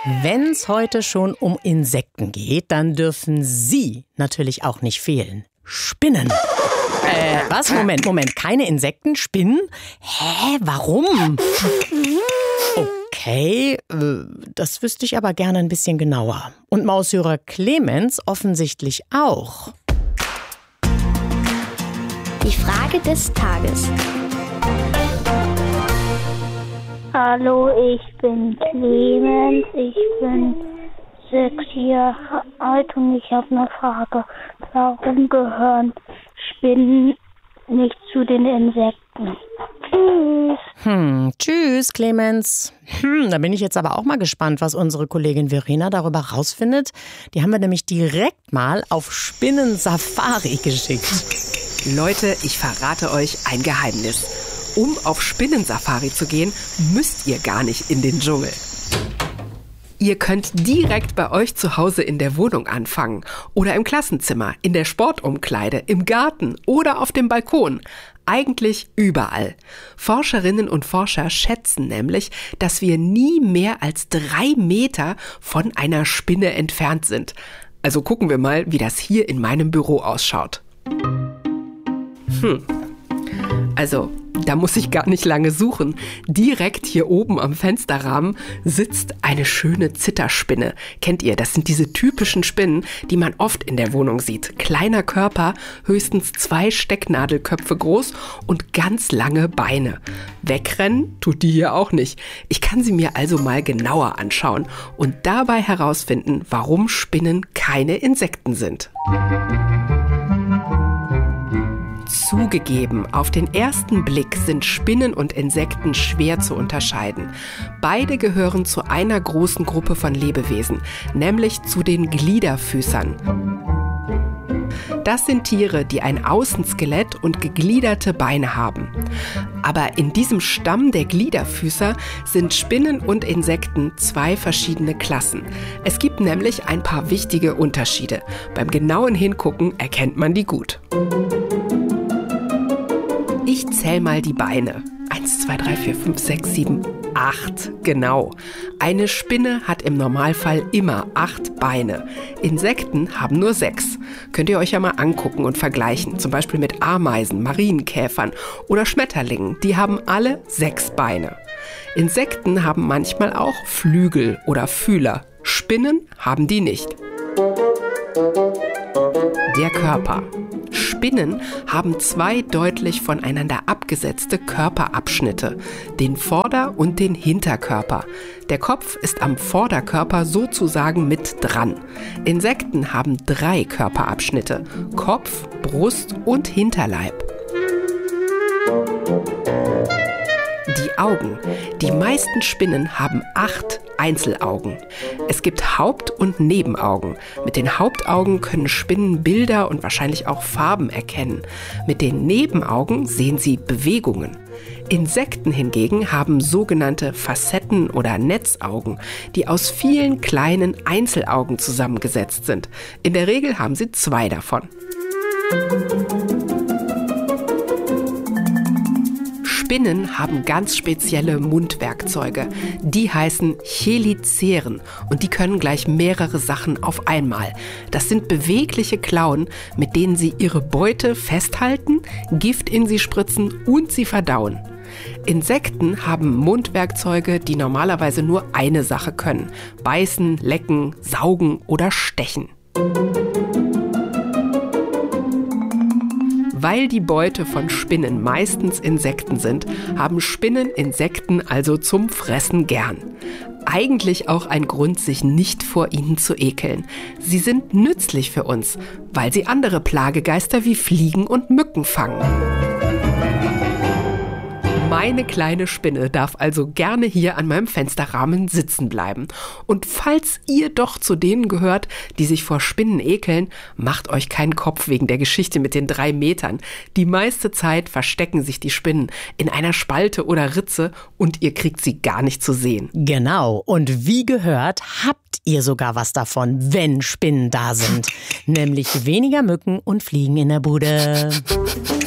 Wenn es heute schon um Insekten geht, dann dürfen Sie natürlich auch nicht fehlen. Spinnen. Was? Moment. Keine Insekten? Spinnen? Hä? Warum? Okay, das wüsste ich aber gerne ein bisschen genauer. Und Maushörer Clemens offensichtlich auch. Die Frage des Tages. Hallo, ich bin Clemens, ich bin 6 Jahre alt und ich habe eine Frage. Warum gehören Spinnen nicht zu den Insekten? Tschüss. Tschüss, Clemens. Da bin ich jetzt aber auch mal gespannt, was unsere Kollegin Verena darüber rausfindet. Die haben wir nämlich direkt mal auf Spinnen-Safari geschickt. Leute, ich verrate euch ein Geheimnis. Um auf Spinnensafari zu gehen, müsst ihr gar nicht in den Dschungel. Ihr könnt direkt bei euch zu Hause in der Wohnung anfangen oder im Klassenzimmer, in der Sportumkleide, im Garten oder auf dem Balkon. Eigentlich überall. Forscherinnen und Forscher schätzen nämlich, dass wir nie mehr als 3 Meter von einer Spinne entfernt sind. Also gucken wir mal, wie das hier in meinem Büro ausschaut. Also, da muss ich gar nicht lange suchen. Direkt hier oben am Fensterrahmen sitzt eine schöne Zitterspinne. Kennt ihr, das sind diese typischen Spinnen, die man oft in der Wohnung sieht. Kleiner Körper, höchstens 2 Stecknadelköpfe groß und ganz lange Beine. Wegrennen tut die hier auch nicht. Ich kann sie mir also mal genauer anschauen und dabei herausfinden, warum Spinnen keine Insekten sind. Zugegeben, auf den ersten Blick sind Spinnen und Insekten schwer zu unterscheiden. Beide gehören zu einer großen Gruppe von Lebewesen, nämlich zu den Gliederfüßern. Das sind Tiere, die ein Außenskelett und gegliederte Beine haben. Aber in diesem Stamm der Gliederfüßer sind Spinnen und Insekten 2 verschiedene Klassen. Es gibt nämlich ein paar wichtige Unterschiede. Beim genauen Hingucken erkennt man die gut. Ich zähle mal die Beine. 1, 2, 3, 4, 5, 6, 7, 8. Genau. Eine Spinne hat im Normalfall immer 8 Beine. Insekten haben nur 6. Könnt ihr euch ja mal angucken und vergleichen. Zum Beispiel mit Ameisen, Marienkäfern oder Schmetterlingen. Die haben alle 6 Beine. Insekten haben manchmal auch Flügel oder Fühler. Spinnen haben die nicht. Der Körper. Spinnen haben 2 deutlich voneinander abgesetzte Körperabschnitte, den Vorder- und den Hinterkörper. Der Kopf ist am Vorderkörper sozusagen mit dran. Insekten haben 3 Körperabschnitte, Kopf, Brust und Hinterleib. Die Augen. Die meisten Spinnen haben 8 Einzelaugen. Es gibt Haupt- und Nebenaugen. Mit den Hauptaugen können Spinnen Bilder und wahrscheinlich auch Farben erkennen. Mit den Nebenaugen sehen sie Bewegungen. Insekten hingegen haben sogenannte Facetten- oder Netzaugen, die aus vielen kleinen Einzelaugen zusammengesetzt sind. In der Regel haben sie 2 davon. Spinnen haben ganz spezielle Mundwerkzeuge. Die heißen Cheliceren und die können gleich mehrere Sachen auf einmal. Das sind bewegliche Klauen, mit denen sie ihre Beute festhalten, Gift in sie spritzen und sie verdauen. Insekten haben Mundwerkzeuge, die normalerweise nur eine Sache können: beißen, lecken, saugen oder stechen. Weil die Beute von Spinnen meistens Insekten sind, haben Spinnen Insekten also zum Fressen gern. Eigentlich auch ein Grund, sich nicht vor ihnen zu ekeln. Sie sind nützlich für uns, weil sie andere Plagegeister wie Fliegen und Mücken fangen. Meine kleine Spinne darf also gerne hier an meinem Fensterrahmen sitzen bleiben. Und falls ihr doch zu denen gehört, die sich vor Spinnen ekeln, macht euch keinen Kopf wegen der Geschichte mit den 3 Metern. Die meiste Zeit verstecken sich die Spinnen in einer Spalte oder Ritze und ihr kriegt sie gar nicht zu sehen. Genau. Und wie gehört, habt ihr sogar was davon, wenn Spinnen da sind. Nämlich weniger Mücken und Fliegen in der Bude.